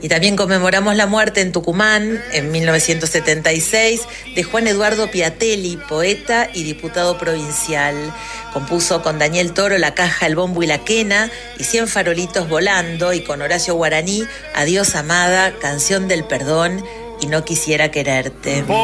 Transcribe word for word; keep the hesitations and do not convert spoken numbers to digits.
Y también conmemoramos la muerte en Tucumán, en mil novecientos setenta y seis, de Juan Eduardo Piatelli, poeta y diputado provincial. Compuso con Daniel Toro La caja, el bombo y la quena, y Cien farolitos volando, y con Horacio Guaraní, Adiós amada, canción del perdón y No quisiera quererte.